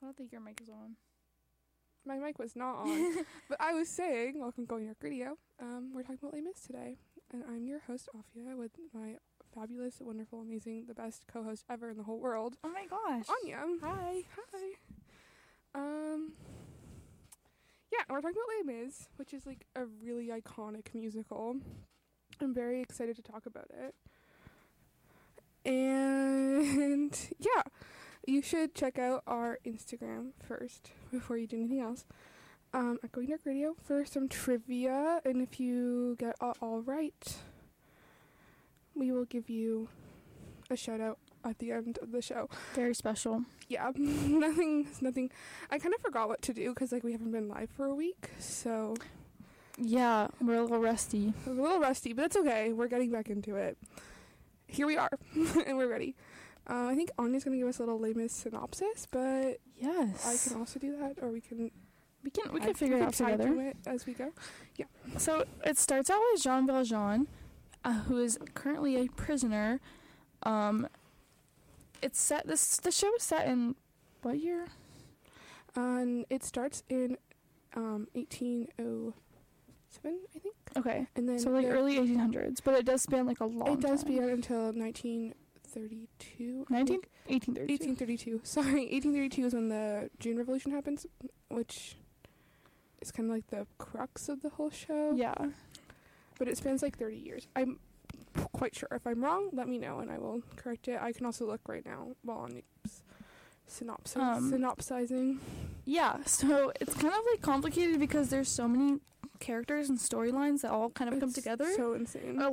I don't think your mic is on. My mic was not on. But I was saying, welcome to Going York Radio. We're talking about Les Mis today. And I'm your host, Afia, with my fabulous, wonderful, amazing, the best co-host ever in the whole world. Oh my gosh. Anya. Hi. Yeah, we're talking about Les Mis, which is like a really iconic musical. I'm very excited to talk about it. And yeah, you should check out our Instagram first before you do anything else. At Going Dark Radio for some trivia, and if you get all right, we will give you a shout out at the end of the show. Very special. Yeah, nothing. I kind of forgot what to do because like we haven't been live for a week, so Yeah, we're a little rusty. we're a little rusty, but it's okay. We're getting back into it. Here we are, and we're ready. I think Anya's gonna give us a little Les Mis synopsis, but Yes. I can also do that, or we can We can figure it out tag together. to it as we go. So it starts out with Jean Valjean, who is currently a prisoner. It's set. The show is set in what year? And it starts in 1807, I think. Okay, And then so like early 1800s, but it does span like a long. it does time. be until 1932. 1832. 1832. Sorry, 1832 is when the June Revolution happens, which is kind of like the crux of the whole show. Yeah. But it spans like 30 years. I'm quite sure. If I'm wrong, let me know and I will correct it. I can also look right now while on synopsizing. Yeah, so it's kind of like complicated because there's so many characters and storylines that all kind of come It's together. So insane.